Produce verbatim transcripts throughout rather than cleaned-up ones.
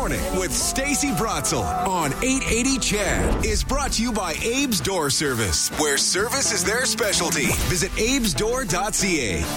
Morning with Stacey Bratzel on eight eighty C H E D is brought to you by Abe's Door Service, where service is their specialty. Visit abes door dot c a.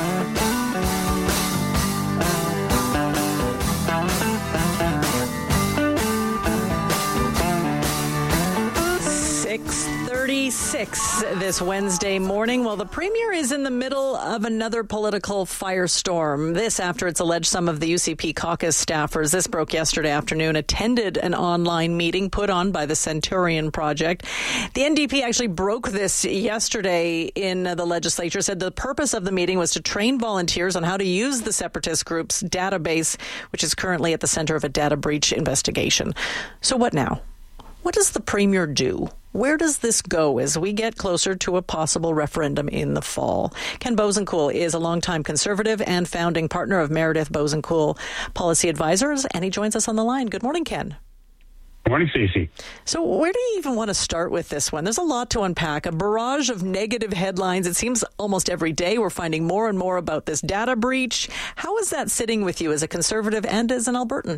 six thirty-six this Wednesday morning. Well, the Premier is in the middle of another political firestorm. This after it's alleged some of the U C P caucus staffers, this broke yesterday afternoon, attended an online meeting put on by the Centurion Project. The N D P actually broke this yesterday in the legislature, said the purpose of the meeting was to train volunteers on how to use the separatist group's database, which is currently at the center of a data breach investigation. So what now? What does the Premier do? Where does this go as we get closer to a possible referendum in the fall? Ken Bosanquet is a longtime Conservative and founding partner of Meredith Bosanquet Policy Advisors, and he joins us on the line. Good morning, Ken. Good morning, Stacey. So where do you even want to start with this one? There's a lot to unpack, a barrage of negative headlines. It seems almost every day we're finding more and more about this data breach. How is that sitting with you as a Conservative and as an Albertan?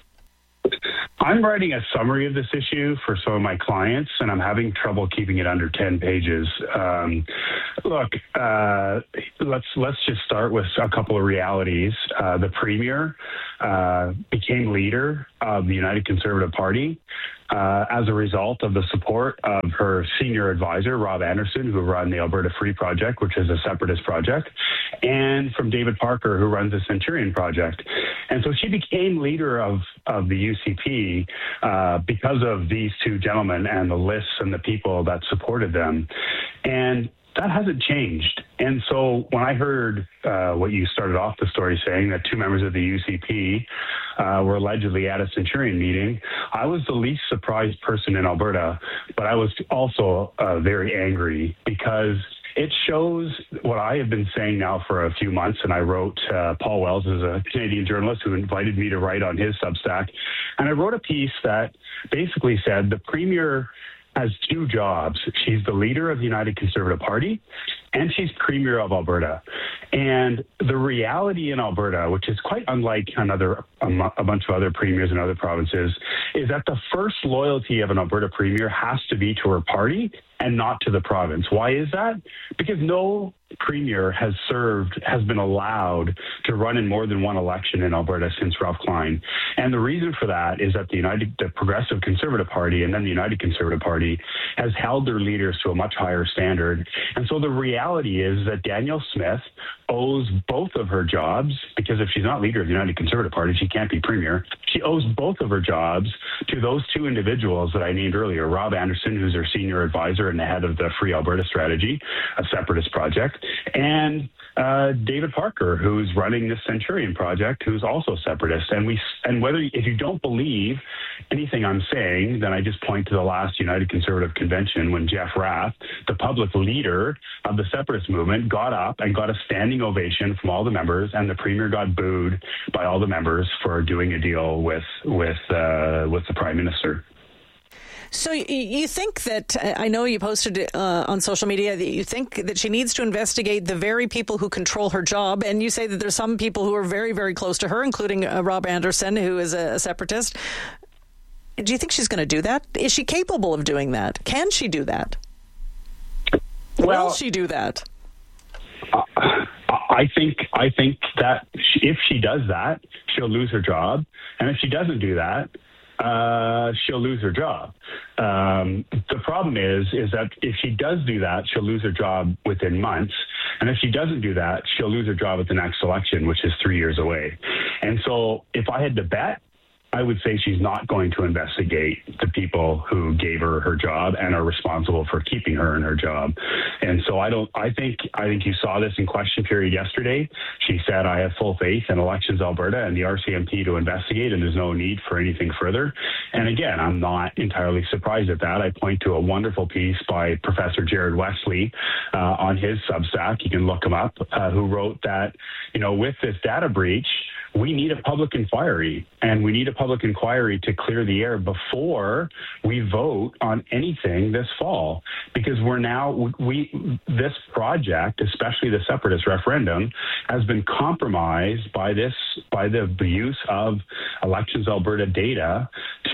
I'm writing a summary of this issue for some of my clients, and I'm having trouble keeping it under ten pages. Um, look, uh, let's let's just start with a couple of realities. Uh, the Premier uh, became leader of the United Conservative Party uh, as a result of the support of her senior advisor, Rob Anderson, who ran the Alberta Free Project, which is a separatist project, and from David Parker, who runs the Centurion Project. And so she became leader of, of the U C P uh, because of these two gentlemen and the lists and the people that supported them. And that hasn't changed. And so when I heard uh, what you started off the story saying, that two members of the U C P uh, were allegedly at a Centurion meeting, I was the least surprised person in Alberta, but I was also uh, very angry because it shows what I have been saying now for a few months, and I wrote, uh, Paul Wells is a Canadian journalist who invited me to write on his Substack, and I wrote a piece that basically said the Premier has two jobs. She's the leader of the United Conservative Party, and she's Premier of Alberta. And the reality in Alberta, which is quite unlike another a bunch of other premiers in other provinces, is that the first loyalty of an Alberta Premier has to be to her party and not to the province. Why is that? Because no Premier has served, has been allowed to run in more than one election in Alberta since Ralph Klein. And the reason for that is that the United, the Progressive Conservative Party and then the United Conservative Party has held their leaders to a much higher standard. And so the reality is that Danielle Smith owes both of her jobs, because if she's not leader of the United Conservative Party, she can't be Premier. She owes both of her jobs to those two individuals that I named earlier, Rob Anderson, who's her senior advisor and the head of the Free Alberta Strategy, a separatist project, and uh, David Parker, who's running the Centurion Project, who's also separatist. And we, and whether if you don't believe anything I'm saying, then I just point to the last United Conservative Convention when Jeff Rath, the public leader of the separatist movement, got up and got a standing ovation from all the members, and the Premier got booed by all the members for doing a deal with with uh, with the Prime Minister. So you think that, I know you posted uh, on social media that you think that she needs to investigate the very people who control her job, and you say that there's some people who are very, very close to her, including uh, Rob Anderson, who is a, a separatist. Do you think she's going to do that? Is she capable of doing that? Can she do that? Well, Will she do that? Uh, I think I think that if she does that, she'll lose her job, and if she doesn't do that, uh, she'll lose her job. Um, the problem is, is that if she does do that, she'll lose her job within months. And if she doesn't do that, she'll lose her job at the next election, which is three years away. And so if I had to bet, I would say she's not going to investigate the people who gave her her job and are responsible for keeping her in her job. And so I don't, I think, I think you saw this in question period yesterday. She said, I have full faith in Elections Alberta and the R C M P to investigate, and there's no need for anything further. And again, I'm not entirely surprised at that. I point to a wonderful piece by Professor Jared Wesley uh, on his Substack. You can look him up, uh, who wrote that, you know, with this data breach, we need a public inquiry, and we need a public inquiry to clear the air before we vote on anything this fall, because we're now, we this project, especially the separatist referendum, has been compromised by this, by the use of Elections Alberta data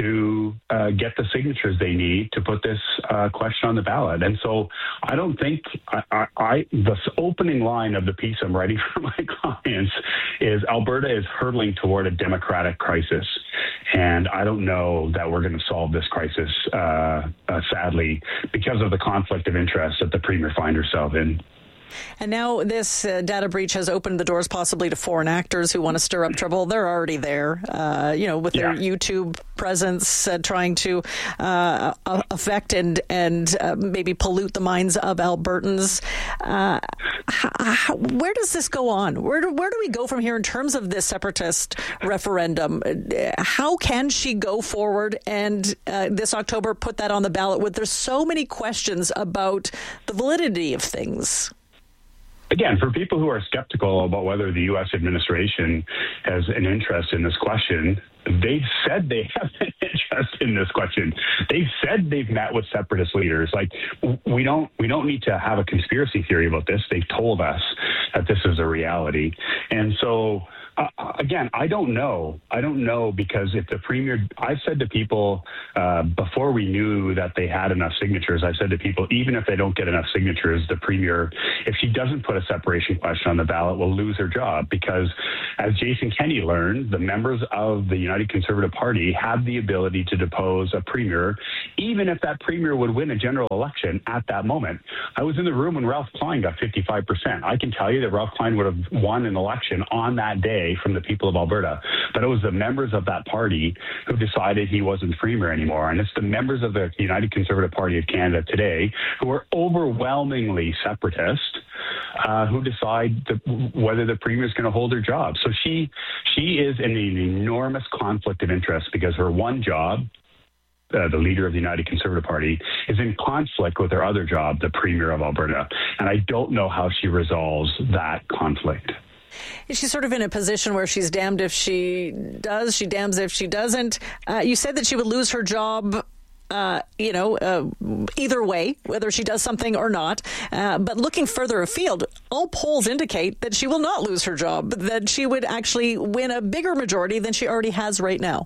to uh, get the signatures they need to put this uh, question on the ballot. And so I don't think, I, I, I the opening line of the piece I'm writing for my clients is Alberta is hurtling toward a democratic crisis. And I don't know that we're going to solve this crisis, uh, uh, sadly, because of the conflict of interest that the Premier finds herself in. And now this uh, data breach has opened the doors possibly to foreign actors who want to stir up trouble. They're already there, uh, you know, with their yeah. YouTube presence, uh, trying to uh, affect and and uh, maybe pollute the minds of Albertans. Uh, how, where does this go on? Where do, where do we go from here in terms of this separatist referendum? How can she go forward and uh, this October put that on the ballot with there's so many questions about the validity of things? Again, for people who are skeptical about whether the U S administration has an interest in this question, they've said they have an interest in this question. They've said they've met with separatist leaders. Like, we don't we don't need to have a conspiracy theory about this. They've told us that this is a reality. And so, uh, again, I don't know. I don't know because if the Premier, I said to people uh, before we knew that they had enough signatures, I said to people, even if they don't get enough signatures, the Premier, if she doesn't put a separation question on the ballot, will lose her job because, as Jason Kenney learned, the members of the United Conservative Party have the ability to depose a Premier, even if that Premier would win a general election at that moment. I was in the room when Ralph Klein got fifty-five percent. I can tell you that Ralph Klein would have won an election on that day from the people of Alberta. But it was the members of that party who decided he wasn't Premier anymore. And it's the members of the United Conservative Party of Canada today who are overwhelmingly separatist uh, who decide the, whether the Premier is going to hold her job. So she she is in an enormous conflict of interest because her one job, Uh, the leader of the United Conservative Party, is in conflict with her other job, the Premier of Alberta. And I don't know how she resolves that conflict. She's sort of in a position where she's damned if she does, she damns if she doesn't. Uh, you said that she would lose her job Uh, you know, uh, either way, whether she does something or not. Uh, but looking further afield, all polls indicate that she will not lose her job, that she would actually win a bigger majority than she already has right now.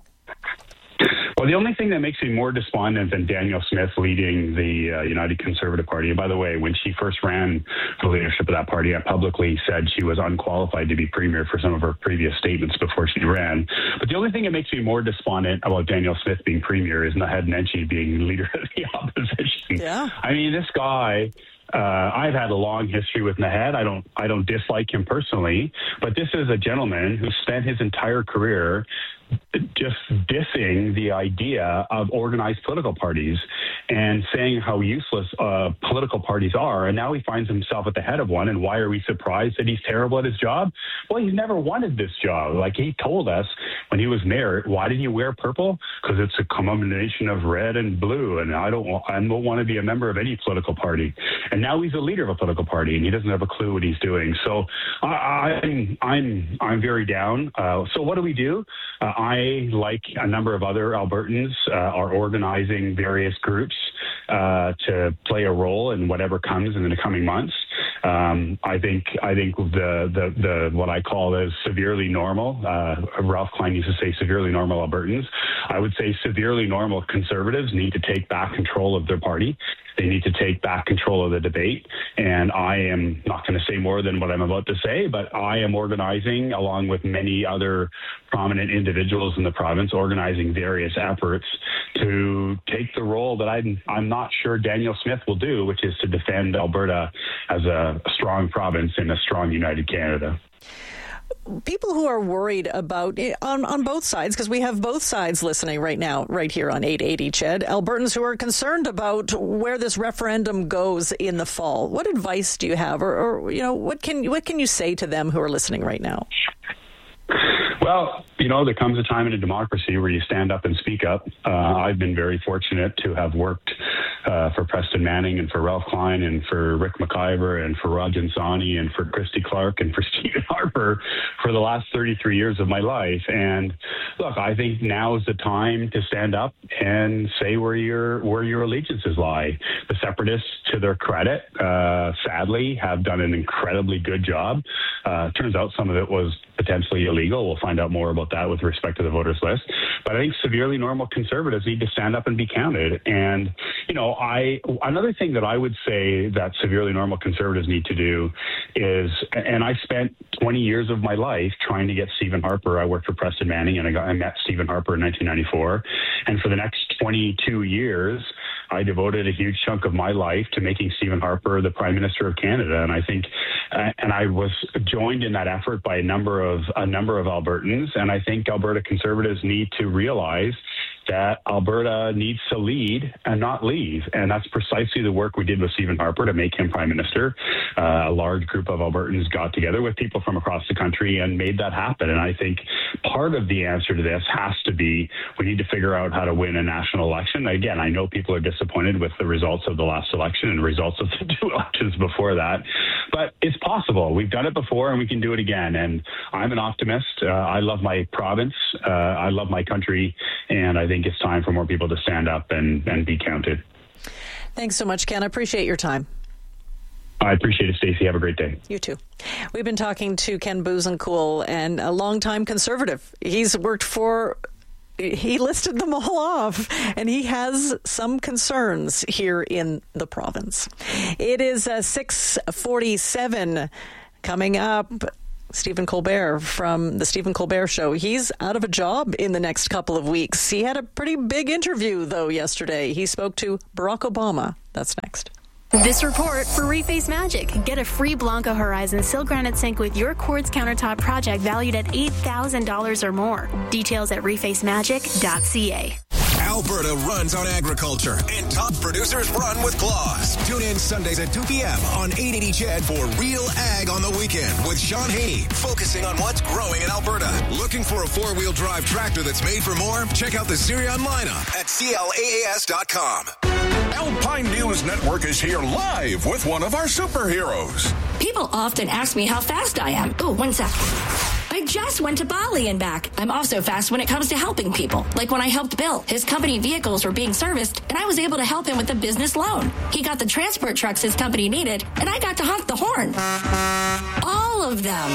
Well, the only thing that makes me more despondent than Danielle Smith leading the uh, United Conservative Party, and by the way, when she first ran for leadership of that party, I publicly said she was unqualified to be Premier for some of her previous statements before she ran. But the only thing that makes me more despondent about Danielle Smith being Premier is Naheed Nenshi being leader of the opposition. Yeah. I mean, this guy... Uh, I've had a long history with Naheed. I don't, I don't dislike him personally, but this is a gentleman who spent his entire career just dissing the idea of organized political parties and saying how useless uh, political parties are. And now he finds himself at the head of one. And why are we surprised that he's terrible at his job? Well, he's never wanted this job. Like he told us when he was mayor, why did you wear purple? Because it's a combination of red and blue. And I don't, I don't want to be a member of any political party. And now he's a leader of a political party and he doesn't have a clue what he's doing. So I, I'm, I'm, I'm very down. Uh, so what do we do? Uh, I, like a number of other Albertans, uh, are organizing various groups uh, to play a role in whatever comes in the coming months. Um, I think I think the, the the what I call as severely normal, uh, Ralph Klein used to say severely normal Albertans. I would say severely normal conservatives need to take back control of their party. They need to take back control of the debate. And I am not going to say more than what I'm about to say, but I am organizing, along with many other prominent individuals in the province, organizing various efforts to take the role that I'm, I'm not sure Danielle Smith will do, which is to defend Alberta as a strong province in a strong United Canada. People who are worried about, on, on both sides, because we have both sides listening right now, right here on eight eighty C H E D, Albertans who are concerned about where this referendum goes in the fall. What advice do you have, or, or you know, what can what can you say to them who are listening right now? Well, you know, there comes a time in a democracy where you stand up and speak up. Uh, I've been very fortunate to have worked uh, for Preston Manning and for Ralph Klein and for Rick McIver and for Rod Ginsani and for Christy Clark and for Stephen Harper for the last thirty-three years of my life. And look, I think now is the time to stand up and say where your where your allegiances lie. The Separatists, to their credit, uh, sadly, have done an incredibly good job. Uh, turns out some of it was potentially illegal. We'll find out more about that with respect to the voters list. But I think severely normal conservatives need to stand up and be counted. And, you know, I another thing that I would say that severely normal conservatives need to do is, and I spent twenty years of my life trying to get Stephen Harper. I worked for Preston Manning, and I, got, I met Stephen Harper in nineteen ninety-four. And for the next twenty-two years, I devoted a huge chunk of my life to making Stephen Harper the Prime Minister of Canada. And I think, uh, and I was joined in that effort by a number of a number of Albertans. And I think Alberta conservatives need to realize that Alberta needs to lead and not leave. And that's precisely the work we did with Stephen Harper to make him Prime Minister. Uh, a large group of Albertans got together with people from across the country and made that happen. And I think part of the answer to this has to be we need to figure out how to win a national election. Again, I know people are disappointed with the results of the last election and the results of the two elections before that, but it's possible. We've done it before and we can do it again. And I'm an optimist. Uh, I love my province. Uh, I love my country. And I think I think it's time for more people to stand up and, and be counted. Thanks so much, Ken. I appreciate your time. I appreciate it, Stacey. Have a great day. You too. We've been talking to Ken Busenkool, and a longtime conservative. He's worked for, he listed them all off, and he has some concerns here in the province. It is uh, six forty-seven coming up. Stephen Colbert from the Stephen Colbert Show. He's out of a job in the next couple of weeks. He had a pretty big interview, though, yesterday. He spoke to Barack Obama. That's next. This report for Reface Magic. Get a free Blanco Horizon Sil Granite Sink with your Quartz countertop project valued at eight thousand dollars or more. Details at reface magic dot c a. Alberta runs on agriculture, and top producers run with claws. Tune in Sundays at two p.m. on eight eighty C H E D for Real Ag on the Weekend with Sean Haney, focusing on what's growing in Alberta. Looking for a four-wheel drive tractor that's made for more? Check out the Zerion lineup at C L A A S dot com. Alpine News Network is here live with one of our superheroes. People often ask me how fast I am. Oh, one sec. I just went to Bali and back. I'm also fast when it comes to helping people. Like when I helped Bill. His company vehicles were being serviced, and I was able to help him with a business loan. He got the transport trucks his company needed, and I got to honk the horn. All of them.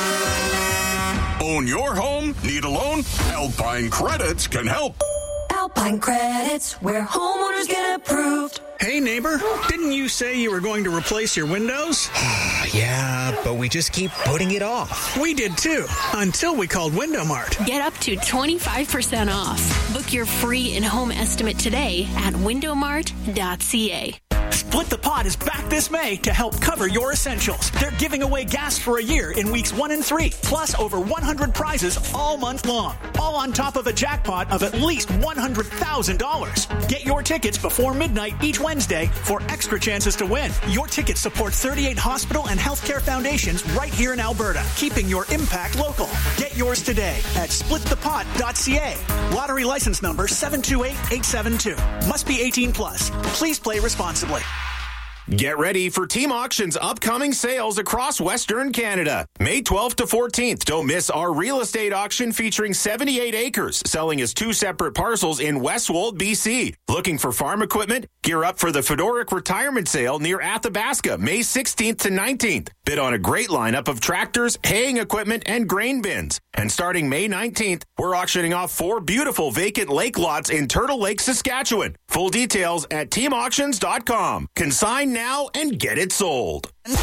Own your home? Need a loan? Alpine Credits can help. Alpine Credits, where homeowners get approved. Hey, neighbor, didn't you say you were going to replace your windows? Yeah, but we just keep putting it off. We did too, until we called Window Mart. Get up to twenty-five percent off. Book your free in-home estimate today at window mart dot c a. Split the Pot is back this May to help cover your essentials. They're giving away gas for a year in weeks one and three, plus over one hundred prizes all month long. All on top of a jackpot of at least one hundred thousand dollars. Get your tickets before midnight each Wednesday for extra chances to win. Your tickets support thirty-eight hospital and healthcare foundations right here in Alberta, keeping your impact local. Get yours today at split the pot dot c a. Lottery license number seven two eight eight seven two. Must be eighteen plus. Please play responsibly. Get ready for Team Auction's upcoming sales across Western Canada. May twelfth to fourteenth. Don't miss our real estate auction featuring seventy-eight acres, selling as two separate parcels in Westwold, B C. Looking for farm equipment? Gear up for the Fedoric Retirement Sale near Athabasca, May sixteenth to nineteenth. Bid on a great lineup of tractors, haying equipment, and grain bins. And starting May nineteenth, we're auctioning off four beautiful vacant lake lots in Turtle Lake, Saskatchewan. Full details at team auctions dot com. Consign now and get it sold.